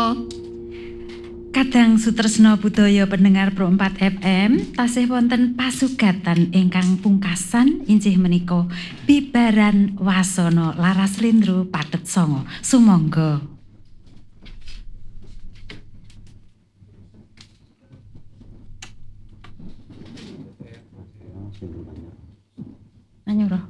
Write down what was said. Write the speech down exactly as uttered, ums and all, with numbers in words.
Kadang sutresna budaya pendengar Pro empat F M tasih wonten pasugatan ingkang pungkasan inggih menika bibaran wasana Laras Lindro Pathet Sanga. Sumangga. Anyura.